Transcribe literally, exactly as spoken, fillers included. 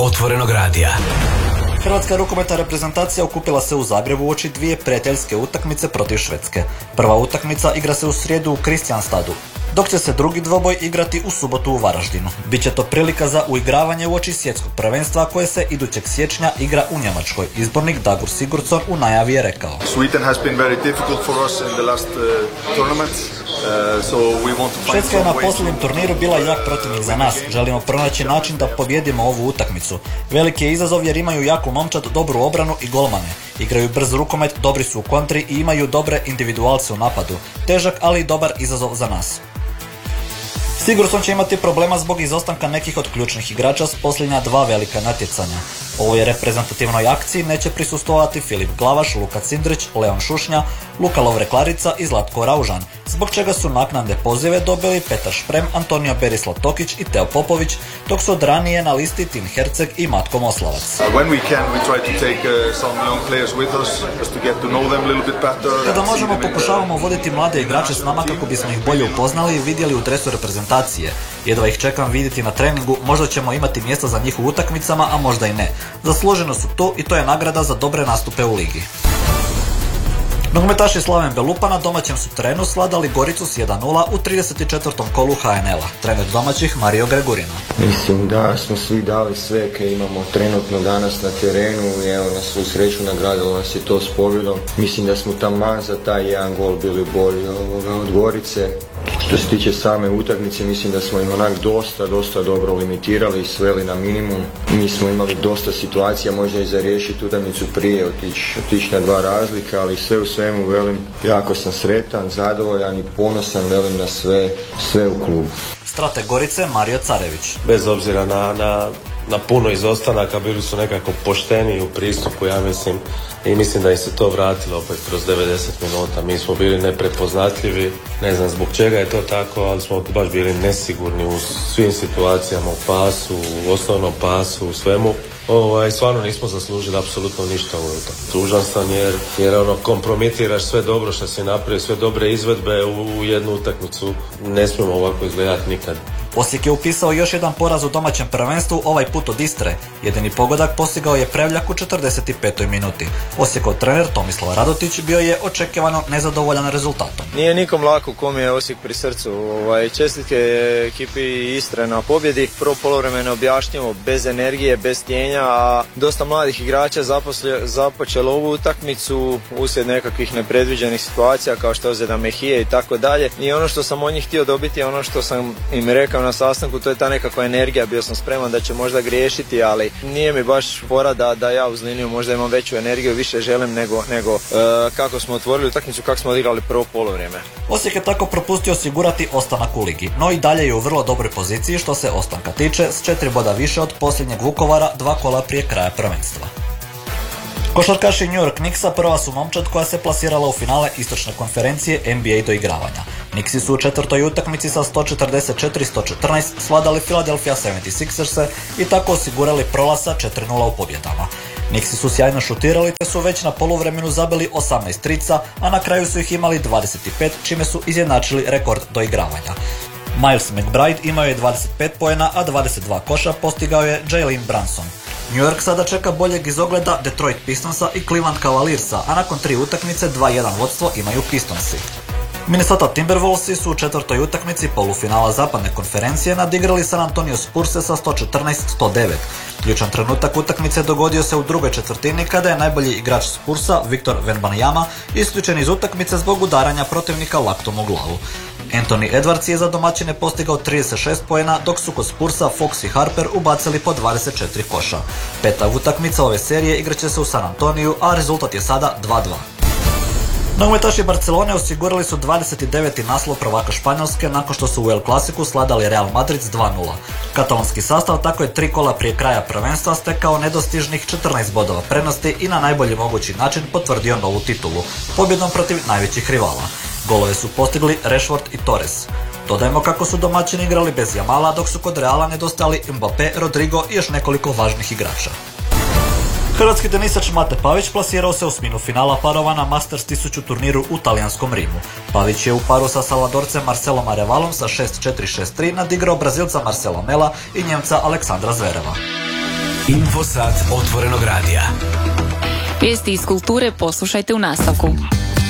Otvorenog radija. Hrvatska rukometna reprezentacija okupila se u Zagrebu uoči dvije prijateljske utakmice protiv Švedske. Prva utakmica igra se u srijedu u Kristianstadu, dok će se drugi dvoboj igrati u subotu u Varaždinu. Biće to prilika za uigravanje uoči svjetskog prvenstva koje se idućeg siječnja igra u Njemačkoj. Izbornik Dagur Sigurdsson u najavi je rekao: Švedska je na posljednjem turniru bila jak protivnik za nas. Želimo pronaći način da pobjedimo ovu utakmicu. Veliki je izazov jer imaju jaku momčad, dobru obranu i golmane. Igraju brz rukomet, dobri su u kontri i imaju dobre individualce u napadu. Težak, ali i dobar izazov za nas. Sigurdsson će imati problema zbog izostanka nekih od ključnih igrača s posljednja dva velika natjecanja. Ovoj reprezentativnoj akciji neće prisustvovati Filip Glavaš, Luka Cindrić, Leon Šušnja, Luka Lovre-Klarica i Zlatko Raužan, zbog čega su naknadne pozive dobili Petar Šprem, Antonio Berislav Tokić i Teo Popović, dok su od ranije na listi Tim Herceg i Matko Moslavac. Kada možemo, pokušavamo voditi mlade igrače s nama kako bismo ih bolje upoznali i vidjeli u dresu reprezentacije. Jedva ih čekam vidjeti na treningu, možda ćemo imati mjesta za njih u utakmicama, a možda i ne. Zasluženo su tu i to je nagrada za dobre nastupe u ligi. Nogometaši Slaven Belupa na domaćem su terenu svladali Goricu s jedan nula u trideset četvrtom kolu H N L-a. Trener domaćih Mario Gregurino. Mislim da smo svi dali sve kaj imamo trenutno danas na terenu i evo na svu sreću nagradilo nas je to s pobjedom. Mislim da smo taman za taj jedan gol bili bolji od Gorice. Što se tiče same utakmice, mislim da smo im onak dosta, dosta dobro limitirali i sveli na minimum. Mi smo imali dosta situacija, možda i za riješiti utakmicu prije, otići otić na dva razlika, ali sve u svemu, velim, jako sam sretan, zadovoljan i ponosan, velim, na sve, sve u klubu. Strateg Gorice Mario Carević. Bez obzira na, na, na puno izostanaka, bili su nekako pošteni u pristupu, ja mislim, i mislim da im se to vratilo opet kroz devedeset minuta. Mi smo bili neprepoznatljivi, ne znam zbog čega je to tako, ali smo baš bili nesigurni u svim situacijama, u pasu, u osnovnom pasu, u svemu. Ovaj, stvarno nismo zaslužili apsolutno ništa u to. Tužan sam jer, jer ono, kompromitiraš sve dobro što si napravio, sve dobre izvedbe u, u jednu utakmicu. Ne smijemo ovako izgledati nikad. Osijek je upisao još jedan poraz u domaćem prvenstvu, ovaj put od Istre. Jedini pogodak postigao je Prevljak u četrdeset petoj minuti. Osijekov trener Tomislav Radotić bio je očekivano nezadovoljan rezultatom. Nije nikom lako kom je Osijek pri srcu. Ovaj, čestitke ekipi Istre na pobjedi. Prvo poluvremeno objašnjivo, bez energije, bez tijenja, a dosta mladih igrača zaposlje, započelo ovu utakmicu uslijed nekakvih nepredviđenih situacija kao što je ozljeda Mehije i tako dalje. I ono što sam od njih htio dobiti, ono što sam im rekao na sastanku, to je ta nekakva energija. Bio sam spreman da će možda griješiti, ali nije mi baš fora da, da ja uz liniju možda imam veću energiju, više želim nego, nego uh, kako smo otvorili utakmicu, kako smo odigrali prvo polovrijeme. Osijek je tako propustio osigurati ostanak u ligi, no i dalje je u vrlo dobroj poziciji što se ostanka tiče, s četiri boda više od posljednjeg Vukovara, dva kola prije kraja prvenstva. Košarkaši New York Knicksa prva su momčad koja se plasirala u finale istočne konferencije N B A doigravanja. Knicksi su u četvrtoj utakmici sa sto četrdeset četiri sto četrnaest svladali Philadelphia sedamdeset šesters i tako osigurali prolaz sa četiri nula u pobjedama. Knicksi su sjajno šutirali te su već na poluvremenu zabili osamnaest trica, a na kraju su ih imali dvadeset pet, čime su izjednačili rekord doigravanja. Miles McBride imao je dvadeset pet poena, a dvadeset dva koša postigao je Jalen Brunson. New York sada čeka boljeg izogleda Detroit Pistonsa i Cleveland Cavaliersa, a nakon tri utakmice dva jedan vodstvo imaju Pistonsi. Minnesota Timberwolvesi su u četvrtoj utakmici polufinala zapadne konferencije nadigrali San Antonio Spurse sa sto četrnaest sto devet. Ključan trenutak utakmice dogodio se u drugoj četvrtini kada je najbolji igrač Spursa, Victor Wembanyama, isključen iz utakmice zbog udaranja protivnika laktom u glavu. Anthony Edwards je za domaćine postigao trideset šest poena, dok su kod Spursa Fox i Harper ubacili po dvadeset četiri koša. Peta utakmica ove serije igraće se u San Antoniju, a rezultat je sada dva dva. Nogometaši Barcelone osigurali su dvadeset deveti naslov prvaka Španjolske nakon što su u El Clasicu sladali Real Madrid s dva nula. Katalonski sastav tako je tri kola prije kraja prvenstva stekao nedostižnih četrnaest bodova prednosti i na najbolji mogući način potvrdio novu titulu, pobjedom protiv najvećih rivala. Golove su postigli Rashford i Torres. Dodajmo kako su domaćini igrali bez Jamala, dok su kod Reala nedostajali Mbappé, Rodrigo i još nekoliko važnih igrača. Hrvatski tenisač Mate Pavić plasirao se u osminu finala parova na Masters tisuću turniru u talijanskom Rimu. Pavić je u paru sa Salvadorcem Marcelom Arevalom sa šest četiri šest tri nadigrao Brazilca Marcela Mela i Njemca Aleksandra Zvereva. Infosat otvorenog radija. Vijesti iz kulture poslušajte u nastavku.